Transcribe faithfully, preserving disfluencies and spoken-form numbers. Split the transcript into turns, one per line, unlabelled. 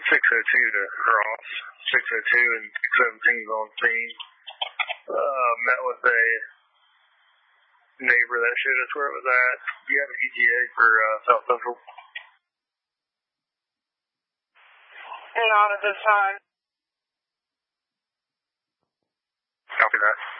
six oh two to Ross. six oh two and six seventeen is on scene. Uh, met with a neighbor that showed us where it was at. Do you have an E T A for uh, South Central?
Not at this time.
Copy that.